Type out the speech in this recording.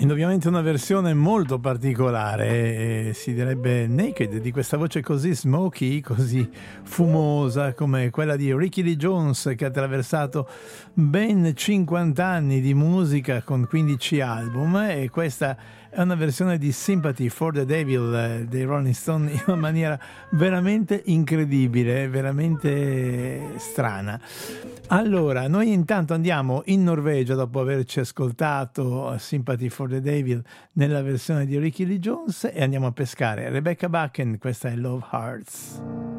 Indubbiamente una versione molto particolare, si direbbe naked, di questa voce così smoky, così fumosa come quella di Ricky Lee Jones, che ha attraversato ben 50 anni di musica con 15 album, e questa è una versione di Sympathy for the Devil dei Rolling Stone in una maniera veramente incredibile, veramente strana. Allora, noi intanto andiamo in Norvegia dopo averci ascoltato Sympathy for the Devil nella versione di Ricky Lee Jones, e andiamo a pescare Rebecca Bakken, questa è Love Hearts.